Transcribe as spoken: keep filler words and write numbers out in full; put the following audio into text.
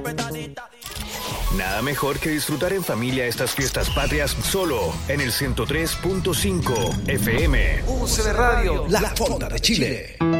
Nada mejor que disfrutar en familia estas fiestas patrias solo en el ciento tres punto cinco F M. U C B Radio, La Fonda de Chile.